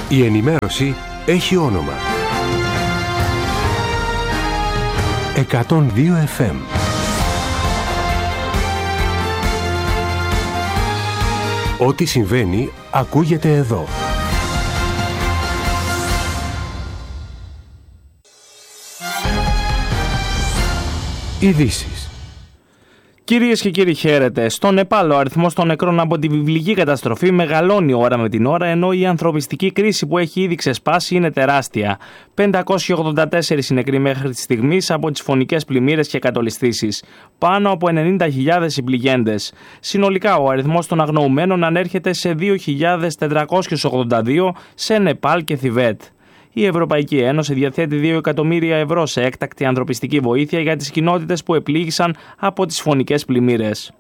Η ενημέρωση έχει όνομα. 102 FM. Ό,τι συμβαίνει ακούγεται εδώ. Ειδήσεις. Κυρίες και κύριοι, χαίρετε. Στο Νεπάλ ο αριθμός των νεκρών από τη βιβλική καταστροφή μεγαλώνει ώρα με την ώρα, ενώ η ανθρωπιστική κρίση που έχει ήδη ξεσπάσει είναι τεράστια. 584 νεκροί μέχρι τη στιγμή από τις φωνικές πλημμύρες και κατολισθήσεις. Πάνω από 90.000 οι πληγέντες. Συνολικά ο αριθμός των αγνοουμένων ανέρχεται σε 2.482 σε Νεπάλ και Θιβέτ. Η Ευρωπαϊκή Ένωση διαθέτει 2 εκατομμύρια ευρώ σε έκτακτη ανθρωπιστική βοήθεια για τις κοινότητες που επλήγησαν από τις φωνικές πλημμύρες.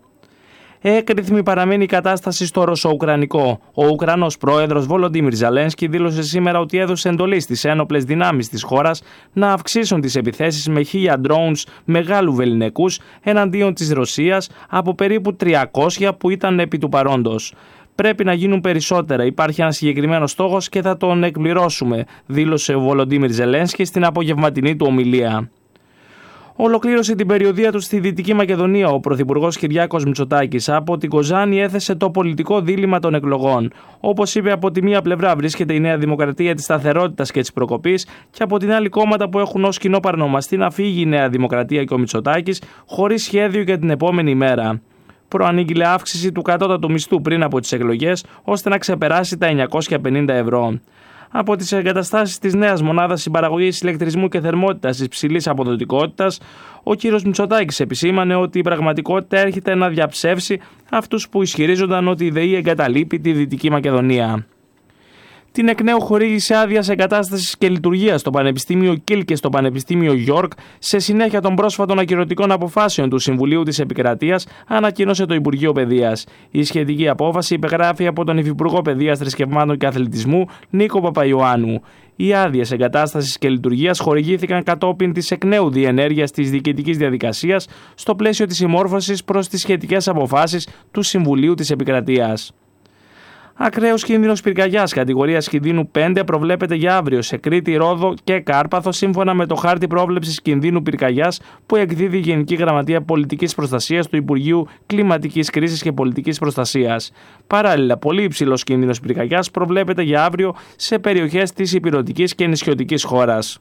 Έκρηθμη παραμένει η κατάσταση στο ρωσο-ουκρανικό. Ο Ουκρανός πρόεδρος Βολοντίμιρ Ζελένσκι δήλωσε σήμερα ότι έδωσε εντολή στις ένοπλες δυνάμεις της χώρας να αυξήσουν τις επιθέσεις με 1.000 drones μεγάλου βεληνικούς εναντίον της Ρωσίας από περίπου 300 που ήταν επί του παρόντος. Πρέπει να γίνουν περισσότερα. Υπάρχει ένας συγκεκριμένος στόχος και θα τον εκπληρώσουμε, δήλωσε ο Βολοντίμιρ Ζελένσκι στην απογευματινή του ομιλία. Ολοκλήρωσε την περιοδεία του στη Δυτική Μακεδονία ο Πρωθυπουργός Κυριάκος Μητσοτάκης. Από την Κοζάνη έθεσε το πολιτικό δίλημμα των εκλογών. Όπως είπε, από τη μία πλευρά βρίσκεται η Νέα Δημοκρατία της σταθερότητας και της προκοπής, και από την άλλη κόμματα που έχουν ως κοινό παρονομαστή να φύγει η Νέα Δημοκρατία και ο Μητσοτάκης χωρίς σχέδιο για την επόμενη μέρα. Προανήγγειλε αύξηση του κατώτατου μισθού πριν από τις εκλογές, ώστε να ξεπεράσει τα 950 ευρώ. Από τις εγκαταστάσεις της νέας μονάδας συμπαραγωγής ηλεκτρισμού και θερμότητας της υψηλής αποδοτικότητας, ο κ. Μητσοτάκης επισήμανε ότι η πραγματικότητα έρχεται να διαψεύσει αυτούς που ισχυρίζονταν ότι η ΔΕΗ εγκαταλείπει τη Δυτική Μακεδονία. Την εκ νέου χορήγησε άδεια εγκατάστασης και λειτουργίας στο Πανεπιστήμιο Κιλ και στο Πανεπιστήμιο Γιόρκ σε συνέχεια των πρόσφατων ακυρωτικών αποφάσεων του Συμβουλίου της Επικρατείας, ανακοίνωσε το Υπουργείο Παιδείας. Η σχετική απόφαση υπεγράφει από τον Υφυπουργό Παιδείας, Θρησκευμάτων και Αθλητισμού Νίκο Παπαϊωάννου. Οι άδειες εγκατάστασης και λειτουργίας χορηγήθηκαν κατόπιν της εκ νέου διενέργειας της διοικητικής διαδικασίας στο πλαίσιο της συμμόρφωσης προς τις σχετικές αποφάσεις του Συμβουλίου της Επικρατείας. Ακραίος κίνδυνος πυρκαγιάς κατηγορίας κινδύνου 5 προβλέπεται για αύριο σε Κρήτη, Ρόδο και Κάρπαθο, σύμφωνα με το χάρτη πρόβλεψης κινδύνου πυρκαγιάς που εκδίδει η Γενική Γραμματεία Πολιτικής Προστασίας του Υπουργείου Κλιματικής Κρίσης και Πολιτικής Προστασίας. Παράλληλα, πολύ υψηλός κίνδυνος πυρκαγιάς προβλέπεται για αύριο σε περιοχές της ηπειρωτικής και νησιωτικής χώρας.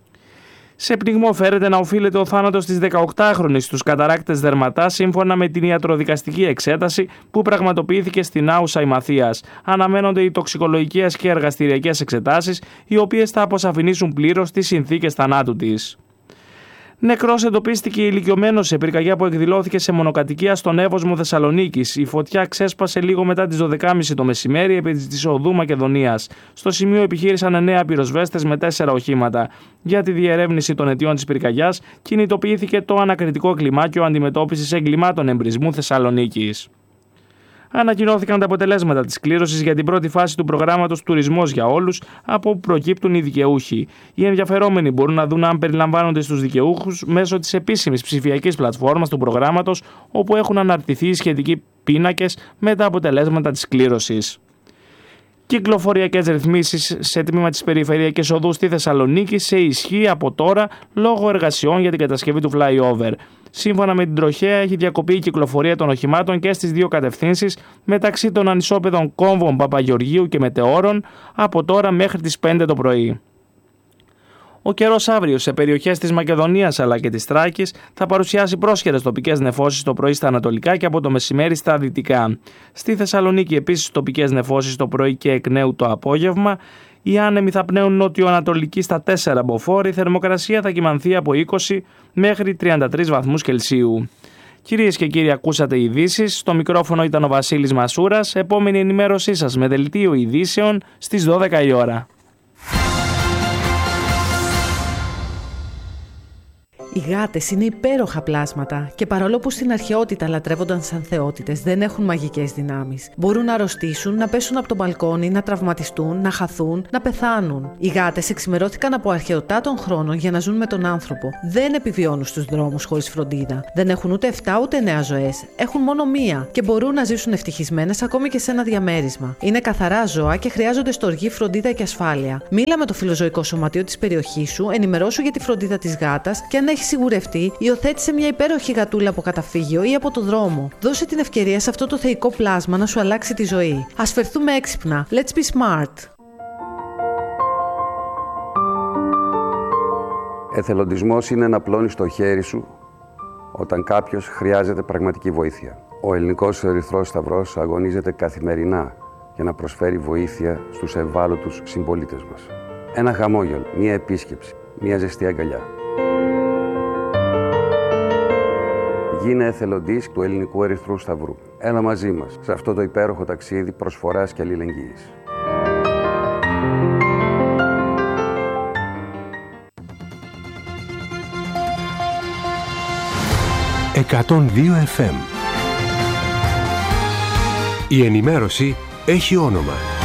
Σε πνιγμό φέρεται να οφείλεται ο θάνατος της 18χρονης στους καταράκτες δερματά, σύμφωνα με την ιατροδικαστική εξέταση που πραγματοποιήθηκε στην Άουσα Ημαθίας. Αναμένονται οι τοξικολογικές και εργαστηριακές εξετάσεις, οι οποίες θα αποσαφηνίσουν πλήρως τις συνθήκες θανάτου της. Νεκρός εντοπίστηκε ηλικιωμένος σε πυρκαγιά που εκδηλώθηκε σε μονοκατοικία στον Εύωσμο Θεσσαλονίκης. Η φωτιά ξέσπασε λίγο μετά τις 12.30 το μεσημέρι επί της οδού Μακεδονίας. Στο σημείο επιχείρησαν 9 πυροσβέστες με 4 οχήματα. Για τη διερεύνηση των αιτιών της πυρκαγιάς κινητοποιήθηκε το ανακριτικό κλιμάκιο αντιμετώπισης εγκλημάτων εμπρισμού Θεσσαλονίκης. Ανακοινώθηκαν τα αποτελέσματα της κλήρωσης για την πρώτη φάση του προγράμματος Τουρισμός για Όλους, από όπου προκύπτουν οι δικαιούχοι. Οι ενδιαφερόμενοι μπορούν να δουν αν περιλαμβάνονται στους δικαιούχους μέσω της επίσημης ψηφιακής πλατφόρμας του προγράμματος, όπου έχουν αναρτηθεί οι σχετικοί πίνακες με τα αποτελέσματα της κλήρωσης. Κυκλοφοριακές ρυθμίσεις σε τμήμα της περιφερειακής οδού στη Θεσσαλονίκη σε ισχύ από τώρα λόγω εργασιών για την κατασκευή του flyover. Σύμφωνα με την τροχέα, έχει διακοπεί η κυκλοφορία των οχημάτων και στις δύο κατευθύνσεις μεταξύ των ανισόπεδων Κόμβων Παπαγεωργίου και Μετεώρων από τώρα μέχρι τις 5 το πρωί. Ο καιρός αύριο σε περιοχές της Μακεδονίας αλλά και της Θράκης θα παρουσιάσει πρόσχερες τοπικές νεφώσεις το πρωί στα ανατολικά και από το μεσημέρι στα δυτικά. Στη Θεσσαλονίκη επίσης τοπικές νεφώσεις το πρωί και εκ νέου το απόγευμα. Οι άνεμοι θα πνέουν νότιο-ανατολική στα 4 μποφόρ, η θερμοκρασία θα κυμανθεί από 20 μέχρι 33 βαθμούς Κελσίου. Κυρίες και κύριοι, ακούσατε ειδήσεις. Στο μικρόφωνο ήταν ο Βασίλης Μασούρας. Επόμενη ενημέρωσή σας με δελτίο ειδήσεων στις 12 η ώρα. Οι γάτες είναι υπέροχα πλάσματα και παρόλο που στην αρχαιότητα λατρεύονταν σαν θεότητες, δεν έχουν μαγικές δυνάμεις. Μπορούν να αρρωστήσουν, να πέσουν από το μπαλκόνι, να τραυματιστούν, να χαθούν, να πεθάνουν. Οι γάτες εξημερώθηκαν από αρχαιοτά των χρόνων για να ζουν με τον άνθρωπο. Δεν επιβιώνουν στους δρόμους χωρίς φροντίδα. Δεν έχουν ούτε 7 ούτε 9 ζωές. Έχουν μόνο μία και μπορούν να ζήσουν ευτυχισμένες ακόμη και σε ένα διαμέρισμα. Είναι καθαρά ζώα και χρειάζονται στοργή, φροντίδα και ασφάλεια. Μίλα με το φιλοζωικό σωματείο της περιοχής σου, ενημερώσου για τη φροντίδα της γάτας και αν έχει σιγουρευτεί, υιοθέτησε μια υπέροχη γατούλα από καταφύγιο ή από το δρόμο. Δώσε την ευκαιρία σε αυτό το θεϊκό πλάσμα να σου αλλάξει τη ζωή. Ας φερθούμε έξυπνα. Let's be smart. Εθελοντισμός είναι να πλώνεις το χέρι σου όταν κάποιος χρειάζεται πραγματική βοήθεια. Ο Ελληνικός Ερυθρός Σταυρός αγωνίζεται καθημερινά για να προσφέρει βοήθεια στους ευάλωτους συμπολίτες μας. Ένα χαμόγελο, μία επίσκεψη, μία ζεστή αγκαλιά. Γίνε εθελοντής του Ελληνικού Ερυθρού Σταυρού. Έλα μαζί μας σε αυτό το υπέροχο ταξίδι προσφοράς και αλληλεγγύης. FM. Η ενημέρωση έχει όνομα.